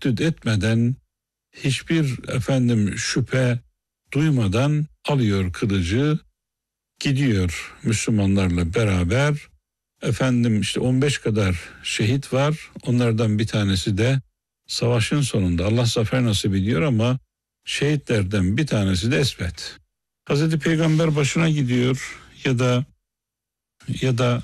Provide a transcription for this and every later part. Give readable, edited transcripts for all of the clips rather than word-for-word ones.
tereddüt etmeden, hiçbir şüphe duymadan alıyor kılıcı, gidiyor Müslümanlarla beraber. İşte 15 kadar şehit var. Onlardan bir tanesi de savaşın sonunda Allah zafer nasip ediyor ama şehitlerden bir tanesi de Esved. Hazreti Peygamber başına gidiyor ya da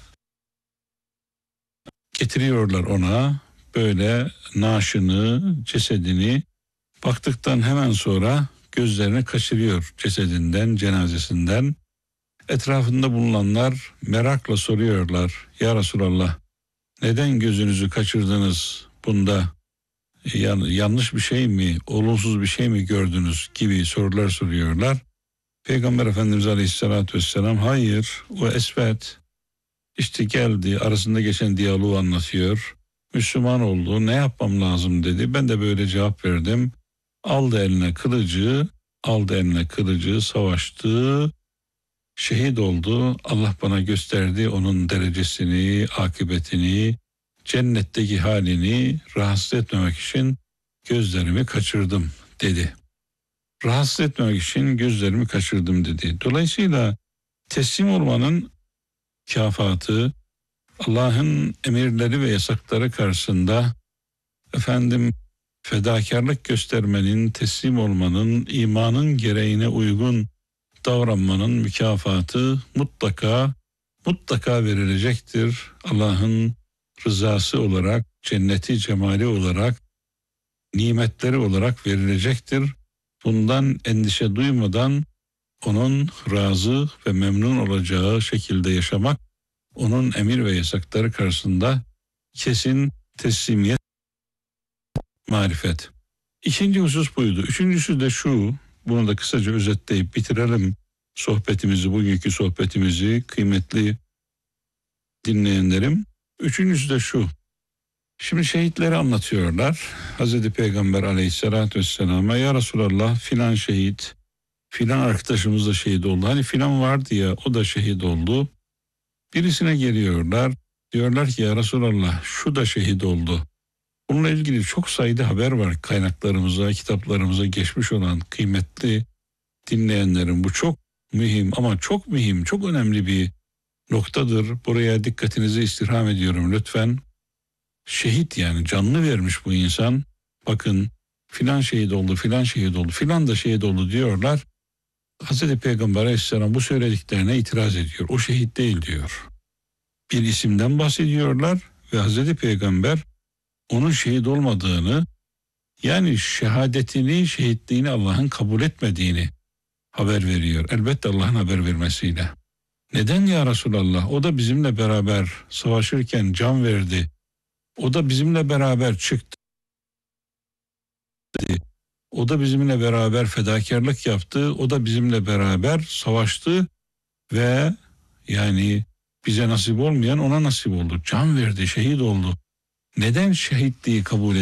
getiriyorlar ona böyle naaşını, cesedini. Baktıktan hemen sonra gözlerini kaçırıyor cesedinden, cenazesinden. Etrafında bulunanlar merakla soruyorlar. Ya Resulallah, neden gözünüzü kaçırdınız? Bunda yanlış bir şey mi, olumsuz bir şey mi gördünüz gibi sorular soruyorlar. Peygamber Efendimiz Aleyhisselatü Vesselam hayır, o Esved işte geldi, arasında geçen diyaloğu anlatıyor. Müslüman oldu, ne yapmam lazım dedi. Ben de böyle cevap verdim. Aldı eline kılıcı, savaştı, şehit oldu. Allah bana gösterdi onun derecesini, akıbetini, cennetteki halini rahatsız etmemek için gözlerimi kaçırdım dedi. Rahatsız etmemek için gözlerimi kaçırdım dedi. Dolayısıyla teslim olmanın mükafatı, Allah'ın emirleri ve yasakları karşısında fedakarlık göstermenin, teslim olmanın, imanın gereğine uygun davranmanın mükafatı mutlaka verilecektir. Allah'ın rızası olarak, cenneti cemali olarak, nimetleri olarak verilecektir. Bundan endişe duymadan onun razı ve memnun olacağı şekilde yaşamak, onun emir ve yasakları karşısında kesin teslimiyet, marifet. İkinci husus buydu. Üçüncüsü de şu, bunu da kısaca özetleyip bitirelim bugünkü sohbetimizi kıymetli dinleyenlerim. Üçüncüsü de şu. Şimdi şehitleri anlatıyorlar. Hazreti Peygamber Aleyhisselatü Vesselam'a ya Resulallah filan şehit, filan arkadaşımız da şehit oldu. Hani filan vardı ya, o da şehit oldu. Birisine geliyorlar. Diyorlar ki ya Resulallah şu da şehit oldu. Bununla ilgili çok sayıda haber var kaynaklarımıza, kitaplarımıza geçmiş olan kıymetli dinleyenlerin. Bu çok mühim ama çok mühim, çok önemli bir noktadır. Buraya dikkatinizi istirham ediyorum lütfen. Şehit, yani canını vermiş bu insan. Bakın filan şehit oldu, filan şehit oldu, filan da şehit oldu diyorlar. Hazreti Peygamber Aleyhisselam bu söylediklerine itiraz ediyor. O şehit değil diyor. Bir isimden bahsediyorlar ve Hazreti Peygamber onun şehit olmadığını, yani şehitliğini Allah'ın kabul etmediğini haber veriyor. Elbette Allah'ın haber vermesiyle. Neden ya Resulallah? O da bizimle beraber savaşırken can verdi. O da bizimle beraber çıktı. O da bizimle beraber fedakarlık yaptı. O da bizimle beraber savaştı ve yani bize nasip olmayan ona nasip oldu. Can verdi, şehit oldu. Neden şehitliği kabul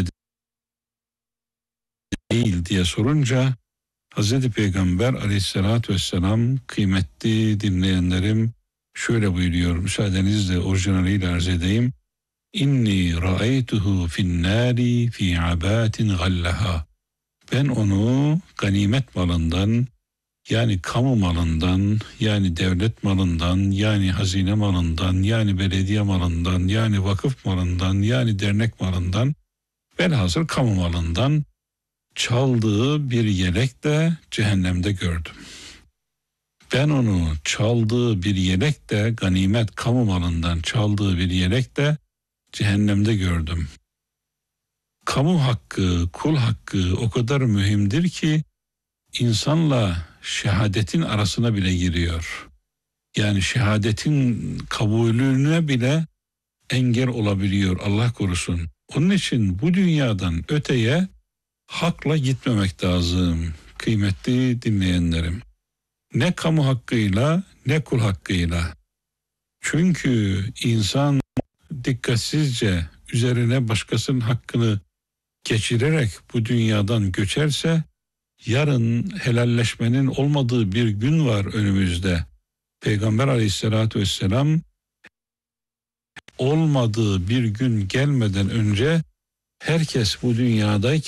değil diye sorunca Hazreti Peygamber Aleyhisselatü Vesselam, kıymetli dinleyenlerim, şöyle buyuruyor. Müsaadenizle orijinaliyle arz edeyim. İnni ra'aytuhu fin nari fi abatin gallaha. Ben onu ganimet malından, yani kamu malından, yani devlet malından, yani hazine malından, yani belediye malından, yani vakıf malından, yani dernek malından, velhasıl kamu malından çaldığı bir yelekle cehennemde gördüm. Ben onu çaldığı bir yelekle, ganimet kamu malından çaldığı bir yelekle cehennemde gördüm. Kamu hakkı, kul hakkı o kadar mühimdir ki insanla şehadetin arasına bile giriyor. Yani şehadetin kabulüne bile engel olabiliyor, Allah korusun. Onun için bu dünyadan öteye hakla gitmemek lazım kıymetli dinleyenlerim. Ne kamu hakkıyla ne kul hakkıyla. Çünkü insan dikkatsizce üzerine başkasının hakkını geçirerek bu dünyadan göçerse yarın helalleşmenin olmadığı bir gün var önümüzde. Peygamber Aleyhisselatü Vesselam olmadığı bir gün gelmeden önce herkes bu dünyadayken